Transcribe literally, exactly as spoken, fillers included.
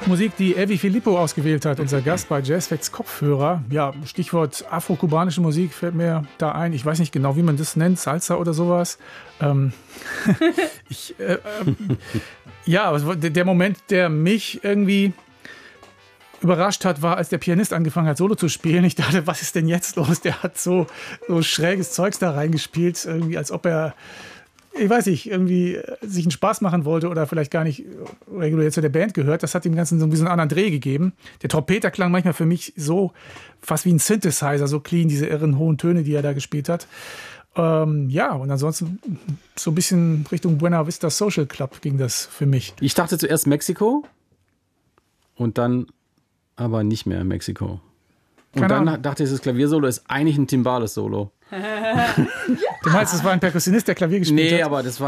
Musik, die Elvi Filippo ausgewählt hat, unser Gast bei Jazzfacts Kopfhörer. Ja, Stichwort afro-kubanische Musik fällt mir da ein. Ich weiß nicht genau, wie man das nennt, Salsa oder sowas. Ähm, ich, äh, ähm, ja, aber der Moment, der mich irgendwie überrascht hat, war, als der Pianist angefangen hat, Solo zu spielen. Ich dachte, was ist denn jetzt los? Der hat so, so schräges Zeugs da reingespielt, irgendwie, als ob er, ich weiß nicht, irgendwie sich einen Spaß machen wollte oder vielleicht gar nicht regulär zu der Band gehört. Das hat dem Ganzen so ein bisschen einen anderen Dreh gegeben. Der Trompeter klang manchmal für mich so fast wie ein Synthesizer, so clean, diese irren hohen Töne, die er da gespielt hat. Ähm, ja, und ansonsten so ein bisschen Richtung Buena Vista Social Club ging das für mich. Ich dachte zuerst Mexiko und dann aber nicht mehr Mexiko. Und Keine dann Ahnung. dachte ich, das Klaviersolo ist eigentlich ein Timbales-Solo. Du meinst, es war ein Perkussionist, der Klavier gespielt Nee, hat? aber das war